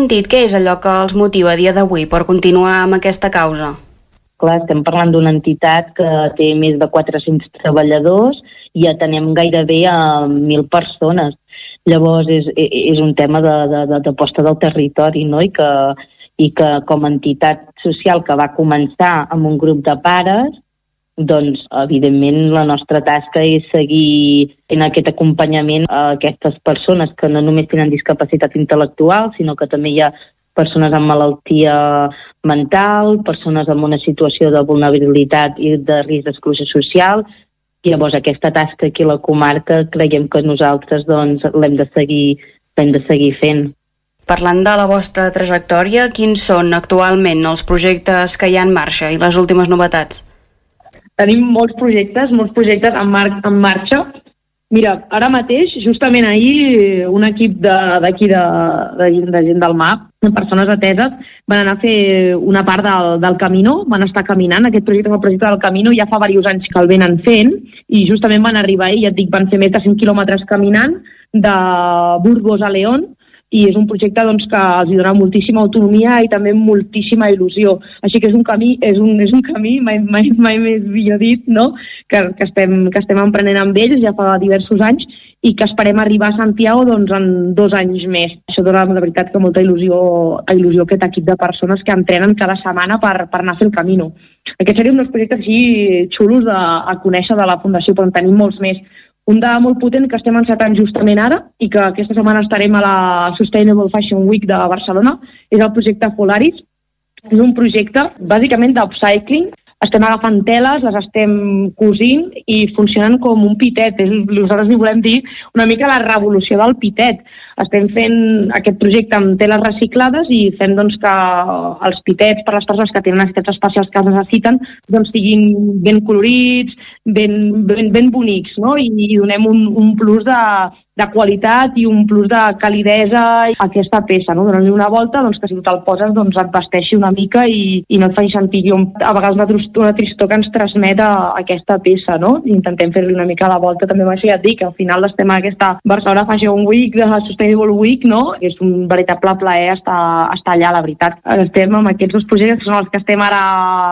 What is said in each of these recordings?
sentit, què és allò que els motiva a dia d'avui per continuar amb aquesta causa? Clar, estem parlant d'una entitat que té més de 400 treballadors i atenem gairebé a 1.000 persones. Llavors és un tema d'aposta del territori, no? I que com a entitat social que va començar amb un grup de pares, doncs evidentment la nostra tasca és seguir fent aquest acompanyament a aquestes persones que no només tenen discapacitat intel·lectual, sinó que també hi ha persones amb malaltia mental, persones amb una situació de vulnerabilitat i de risc d'exclusió social. I llavors aquesta tasca aquí a la comarca creiem que nosaltres doncs, l'hem de seguir fent. Parlant de la vostra trajectòria, quins són actualment els projectes que hi ha en marxa i les últimes novetats? Tenim molts projectes en marxa. Mira, ara mateix, justament ahir, un equip d'aquí de gent del MAP, persones ateses, van anar a fer una part del Camino, van estar caminant. Aquest projecte és el projecte del Camino, ja fa diversos anys que el venen fent, i justament van arribar i ja et dic, van fer més de 100 quilòmetres caminant de Burgos a León, i és un projecte doncs, que els dona moltíssima autonomia i també moltíssima il·lusió. Així que és un camí mai més millor dit, no? que estem emprenent amb ells ja fa diversos anys i que esperem arribar a Santiago doncs, en 2 anys més. Això dona la veritat que molta il·lusió aquest equip de persones que entrenen cada setmana per anar a fer el Camino. Aquests serien uns projectes així xulos a conèixer de la Fundació, però en tenim molts més. Un de molt potent que estem encetant justament ara i que aquesta setmana estarem a la Sustainable Fashion Week de Barcelona és el projecte Polaris. És un projecte bàsicament d'upcycling. Estem agafant teles, les estem cosint i funcionen com un pitet. Nosaltres li volem dir una mica la revolució del pitet. Estem fent aquest projecte amb teles reciclades i fem doncs, que els pitets per les persones que tenen necessitats especials que els necessiten doncs, siguin ben colorits, ben bonics, no? I donem un plus de qualitat i un plus de calidesa a aquesta peça, no? Donant-li una volta doncs, que si tu te'l poses doncs, et vesteixi una mica i no et faci sentir a vegades una tristor que ens transmet aquesta peça, no? I intentem fer-li una mica la volta també amb això, ja et dic, al final estem en aquesta Barcelona Fashion Week, de Sustainable Week, no? És un veritable plaer estar allà, la veritat. Estem amb aquests 2 projectes que són els que estem ara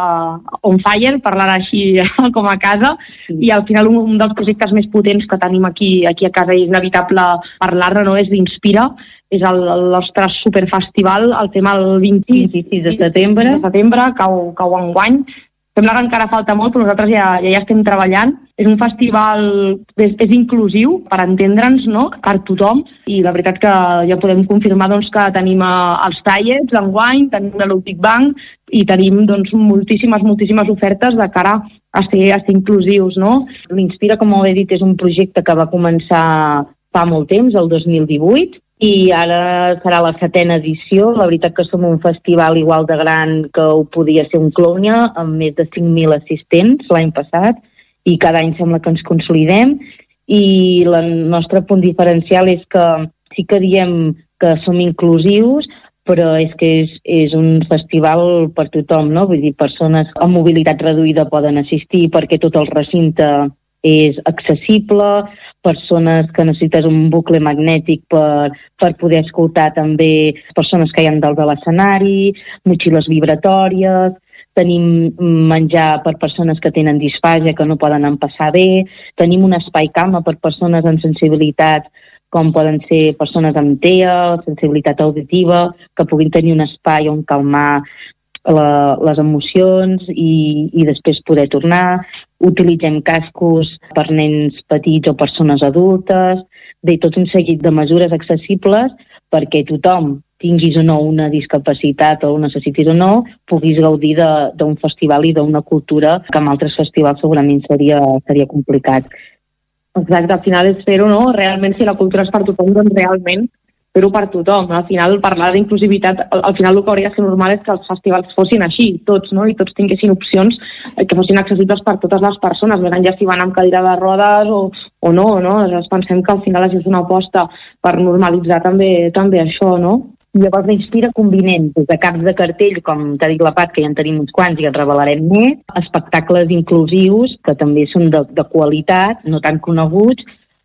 on fire, parlant així com a casa, i al final un dels projectes més potents que tenim aquí a casa i és inevitable parlar-ne, no? És l'Inspira, és el nostre superfestival, el tema el 26 de setembre, cau enguany. Sembla que encara falta molt, però nosaltres ja estem treballant. És un festival, és inclusiu, per entendre'ns, no? Per tothom, i la veritat que ja podem confirmar doncs, que tenim els tallers d'enguany, tenim l'Olympic Bank i tenim doncs, moltíssimes ofertes de cara a ser inclusius, no? L'Inspira, com he dit, és un projecte que va començar fa molt temps, el 2018, i ara serà la 7ª edició. La veritat que som un festival igual de gran que ho podia ser un Clownia, amb més de 5.000 assistents l'any passat, i cada any sembla que ens consolidem, i el nostre punt diferencial és que sí que diem que som inclusius, però és que és un festival per tothom, no? Vull dir, persones amb mobilitat reduïda poden assistir perquè tot el recinte és accessible, persones que necessites un bucle magnètic per poder escoltar també persones que hi ha dalt de l'escenari, motxilles vibratòries, tenim menjar per persones que tenen disfàgia que no poden empassar bé, tenim un espai calma per persones amb sensibilitat com poden ser persones amb TEA, sensibilitat auditiva, que puguin tenir un espai on calmar les emocions i després poder tornar. Utilitzem cascos per nens petits o persones adultes. Bé, tot un seguit de mesures accessibles perquè tothom, tinguis o no una discapacitat o ho necessitis o no, puguis gaudir d'un festival i d'una cultura que en altres festivals segurament seria complicat. Exacte, al final és fer-ho, no? Realment, si la cultura és per tothom, doncs realment fer-ho per tothom. Al final, parlar d'inclusivitat, al final el que hauria de ser normal és que els festivals fossin així, tots, no? I tots tinguessin opcions que fossin accessibles per totes les persones, més enllà si van amb cadira de rodes o no, no? Llavors pensem que al final és una aposta per normalitzar també això, no? Llavors l'Inspira combinem des de caps de cartell, com t'ha dit la Pat, que ja en tenim uns quants i en revelarem més, espectacles inclusius, que també són de qualitat, no tan coneguts,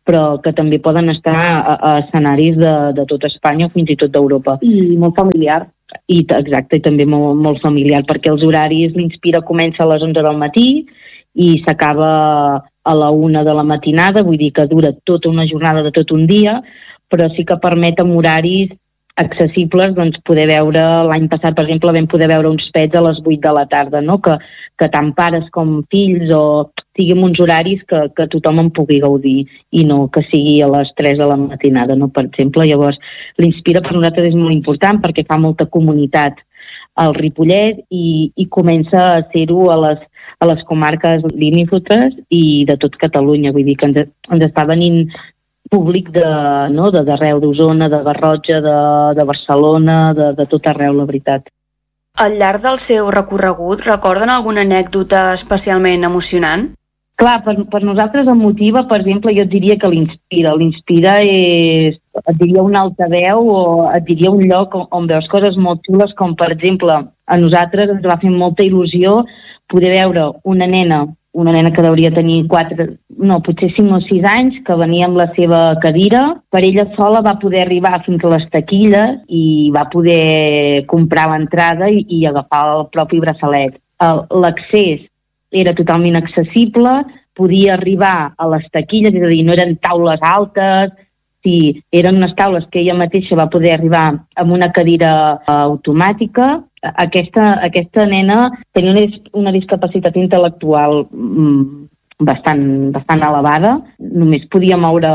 però que també poden estar a escenaris de tot Espanya o fins i tot d'Europa. I molt familiar. Exacte, i també molt, molt familiar, perquè els horaris, l'Inspira comença a les 11 del matí i s'acaba a la 1 de la matinada, vull dir que dura tota una jornada de tot un dia, però sí que permet amb horaris accessibles doncs, poder veure, l'any passat, per exemple, vam poder veure uns pets a les 8 de la tarda, no? que tant pares com fills o siguin uns horaris que tothom en pugui gaudir i no que sigui a les 3 de la matinada, no? Per exemple. Llavors, l'Inspira per nosaltres és molt important perquè fa molta comunitat al Ripollet i comença a fer-ho a les comarques limítrofes i de tot Catalunya. Vull dir que ens està venint públic d'arreu, d'Osona, de Garrotxa, de Barcelona, de tot arreu, la veritat. Al llarg del seu recorregut, recorden alguna anècdota especialment emocionant? Clar, per nosaltres em motiva, per exemple, jo et diria que l'Inspira. L'Inspira és, et diria, un altaveu o et diria un lloc on veus coses molt xules, com per exemple, a nosaltres ens va fer molta il·lusió poder veure una nena que hauria tenir potser 5 o 6 anys, que venia amb la seva cadira. Per ella sola va poder arribar fins a les taquilles i va poder comprar l'entrada i agafar el propi braçalet. L'accés era totalment accessible, podia arribar a les taquilles, és a dir, no eren taules altes, sí, eren unes taules que ella mateixa va poder arribar amb una cadira automàtica. Aquesta nena tenia una discapacitat intel·lectual bastant elevada, només podia moure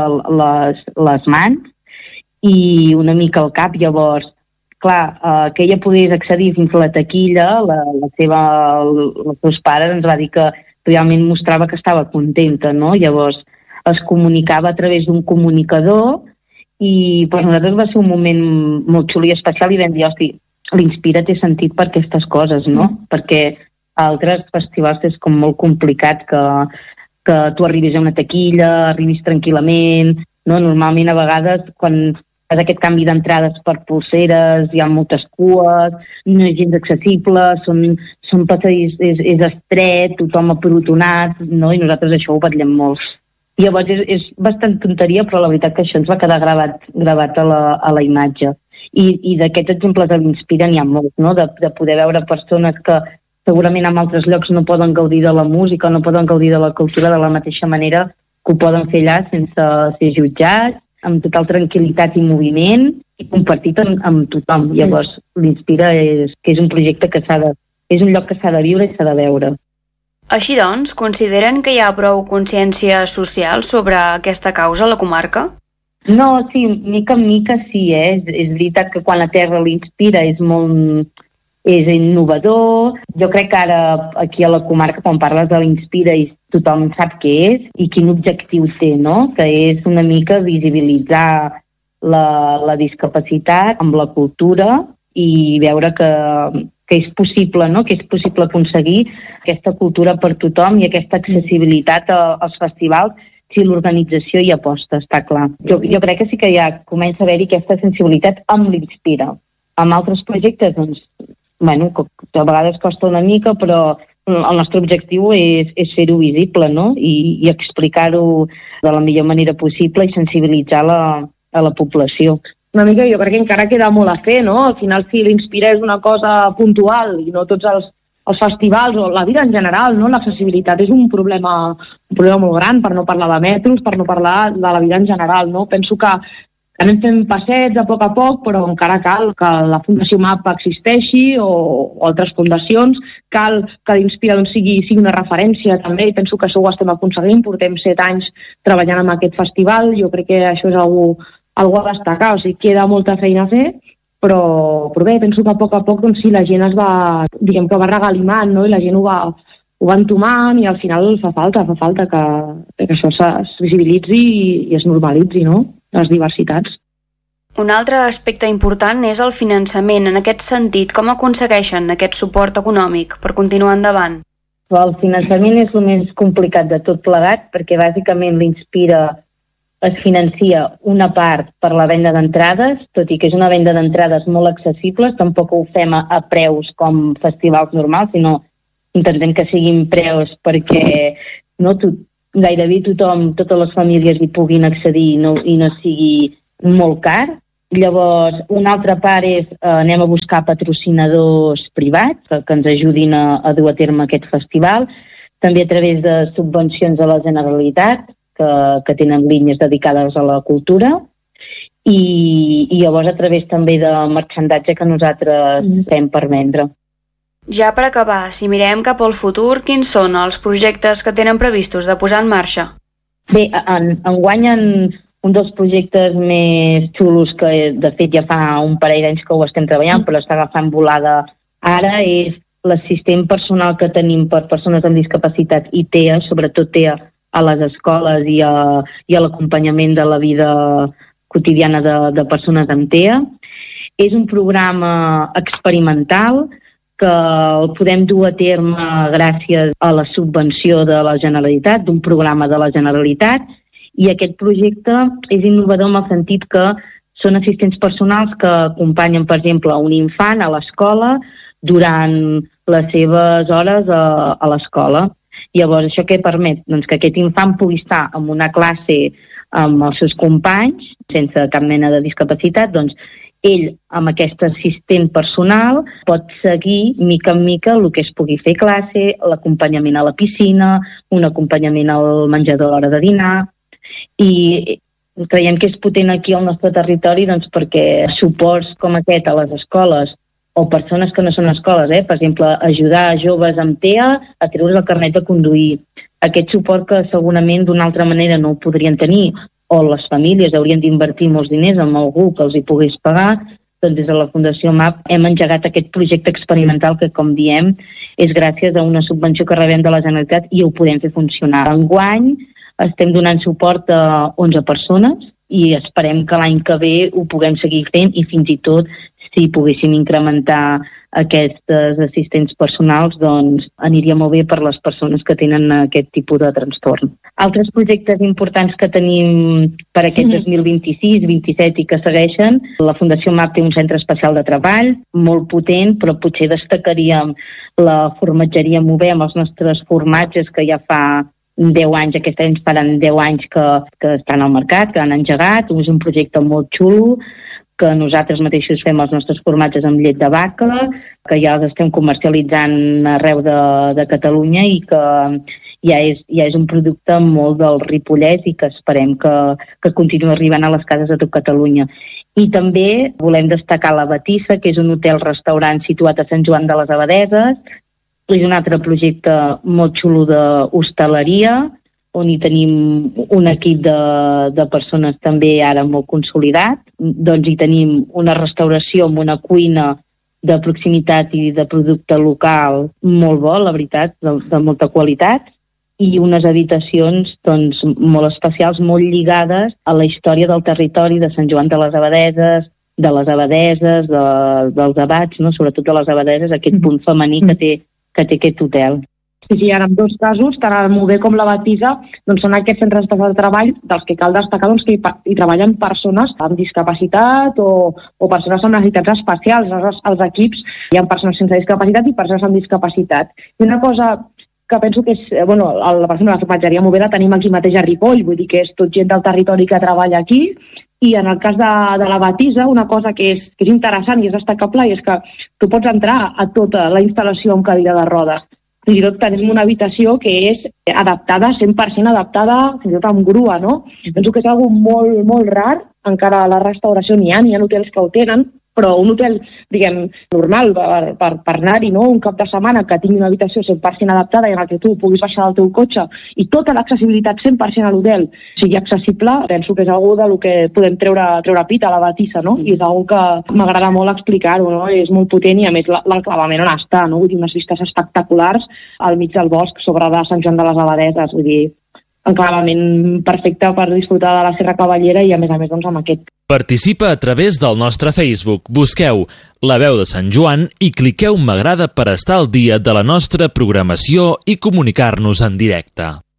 les mans i una mica el cap. Llavors, clar, que ella pogués accedir fins a la taquilla, els seus pares ens va dir que realment mostrava que estava contenta, no? Llavors es comunicava a través d'un comunicador i per nosaltres va ser un moment molt xulo i especial i vam dir, hosti, l'Inspira té sentit per aquestes coses, no? Perquè a altres festivals és com molt complicat que tu arribis a una taquilla, arribis tranquil·lament, no? Normalment a vegades quan fas aquest canvi d'entrades per pulseres, hi ha moltes cues, no és gens accessible, són passadís, és estret, tothom aprotonat, no? I nosaltres això ho vetllem molt. I llavors és bastant tonteria, però la veritat que això ens va quedar gravat a la imatge. I d'aquests exemples de l'Inspira n'hi ha molts, no? De poder veure persones que segurament en altres llocs no poden gaudir de la música, no poden gaudir de la cultura de la mateixa manera que ho poden fer allà sense ser jutjats, amb total tranquil·litat i moviment i compartit amb tothom. Llavors l'Inspira és un projecte és un lloc que s'ha de viure i s'ha de veure. Així doncs, consideren que hi ha prou consciència social sobre aquesta causa a la comarca? No, sí, mica en mica sí, És veritat que quan la Terra l'Inspira és innovador. Jo crec que ara aquí a la comarca, quan parles de l'Inspira, tothom sap què és i quin objectiu té, no? Que és una mica visibilitzar la discapacitat amb la cultura i veure que és possible, no? Que és possible aconseguir aquesta cultura per tothom i aquesta accessibilitat als festivals si l'organització hi aposta, està clar. Jo crec que sí que ja comença a haver-hi aquesta sensibilitat amb l'Inspira. Amb altres projectes, doncs, que a vegades costa una mica, però el nostre objectiu és fer-ho visible, no? I explicar-ho de la millor manera possible i sensibilitzar a la població. Una mica jo crec que encara queda molt a fer, no? Al final, si l'Inspira és una cosa puntual i no tots els festivals o la vida en general, no? L'accessibilitat és un problema molt gran, per no parlar de metros, per no parlar de la vida en general, no? Penso que anem fent passets a poc, però encara cal que la Fundació MAP existeixi o altres fundacions, cal que l'Inspira sigui una referència també, i penso que això ho estem aconseguint, portem 7 anys treballant en aquest festival, jo crec que això és algo a destacar, o sigui, queda molta feina a fer, però bé, penso que a poc doncs sí, la gent es va, diguem que va regalimant, no? I la gent ho va entomant i al final fa falta que això es visibilitzi i es normalitzi, no? Les diversitats. Un altre aspecte important és el finançament. En aquest sentit, com aconsegueixen aquest suport econòmic per continuar endavant? El finançament és el més complicat de tot plegat, perquè bàsicament l'Inspira es financia una part per la venda d'entrades, tot i que és una venda d'entrades molt accessibles, tampoc ho fem a preus com festivals normals, sinó intentem que siguin preus perquè no, gairebé tothom, totes les famílies hi puguin accedir i no sigui molt car. Llavors, una altra part és anem a buscar patrocinadors privats que ens ajudin a dur a terme aquest festival, també a través de subvencions de la Generalitat que tenen línies dedicades a la cultura i llavors a través també de merchandatge que nosaltres fem per vendre. Ja per acabar, si mirem cap al futur, quins són els projectes que tenen previstos de posar en marxa? Bé, enguany un dels projectes més xulos que de fet ja fa un parell d'anys que ho estem treballant però està agafant volada ara és l'assistent personal que tenim per persones amb discapacitat i TEA, sobretot TEA a les escoles i a l'acompanyament de la vida quotidiana de persones amb TEA. És un programa experimental que el podem dur a terme gràcies a la subvenció de la Generalitat, d'un programa de la Generalitat, i aquest projecte és innovador en el sentit que són assistents personals que acompanyen, per exemple, un infant a l'escola durant les seves hores a l'escola. Llavors, això què permet? Doncs que aquest infant pugui estar en una classe amb els seus companys, sense cap mena de discapacitat, doncs ell, amb aquest assistent personal, pot seguir mica en mica el que es pugui fer a classe, l'acompanyament a la piscina, un acompanyament al menjador a l'hora de dinar, i creiem que és potent aquí al nostre territori doncs, perquè suports com aquest a les escoles o persones que no són escoles, per exemple, ajudar joves amb TEA a treure's el carnet de conduir. Aquest suport que segurament d'una altra manera no ho podrien tenir o les famílies haurien d'invertir molts diners en algú que els hi pogués pagar, doncs des de la Fundació MAP hem engegat aquest projecte experimental que, com diem, és gràcies a una subvenció que rebem de la Generalitat i ho podem fer funcionar. Enguany estem donant suport a 11 persones i esperem que l'any que ve ho puguem seguir fent i fins i tot si poguéssim incrementar aquests assistents personals doncs aniria molt bé per les persones que tenen aquest tipus de trastorn. Altres projectes importants que tenim per aquest 2026-27 i que segueixen, la Fundació MAP té un centre especial de treball molt potent, però potser destacaríem la formatgeria Movem, els nostres formatges que ja fa 10 anys, aquest any faran 10 anys que estan al mercat, que han engegat. És un projecte molt xulo, que nosaltres mateixos fem els nostres formatges amb llet de vaca, que ja els estem comercialitzant arreu de Catalunya i que ja és un producte molt del Ripollet i que esperem que continuï arribant a les cases de tot Catalunya. I també volem destacar la Batissa, que és un hotel-restaurant situat a Sant Joan de les Abadesses. És un altre projecte molt xulo d'hostaleria, on hi tenim un equip de persones també ara molt consolidat. Doncs hi tenim una restauració amb una cuina de proximitat i de producte local molt bo, la veritat, de molta qualitat, i unes habitacions doncs, molt especials, molt lligades a la història del territori de Sant Joan de les Abadeses, dels abats, no? Sobretot de les Abadeses, aquest punt femení que té aquest hotel. Sí, ara en dos casos, tant el Mover com la Batissa, doncs són aquests centres de treball dels que cal destacar doncs, que hi treballen persones amb discapacitat o persones amb necessitats especials. Als equips hi ha persones sense discapacitat i persones amb discapacitat. I una cosa que penso que és, la persona de la formatgeria Mover la tenim aquí mateix a Ripoll, vull dir que és tot gent del territori que treballa aquí. I en el cas de la Batissa, una cosa que és interessant i és destacable és que tu pots entrar a tota la instal·lació amb cadira de rodes. Fins i tot tenim una habitació que és adaptada, 100% adaptada, fins i tot amb grua, no? Penso que és una cosa molt, molt rar. Encara a la restauració n'hi ha hotels que ho tenen, però un hotel, diguem, normal per anar-hi, no? Un cap de setmana que tingui una habitació 100% adaptada i en què tu puguis baixar del teu cotxe i tota l'accessibilitat 100% a l'hotel sigui accessible, penso que és algo de lo que podem treure pit a la Batissa, no? I és algo que m'agrada molt explicar-ho, no? És molt potent i a més l'enclavament on està, no? Vull dir, unes vistes espectaculars al mig del bosc sobre de Sant Joan de les Abadeses, vull dir, enclavament perfecte per disfrutar de la Serra Cavallera i a més doncs amb aquest. Participa a través del nostre Facebook. Busqueu La Veu de Sant Joan i cliqueu m'agrada per estar al dia de la nostra programació i comunicar-nos en directe.